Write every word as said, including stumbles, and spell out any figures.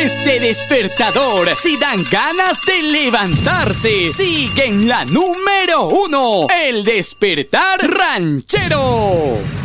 este despertador si dan ganas de levantarse. Sigue en la número uno, el despertar ranchero.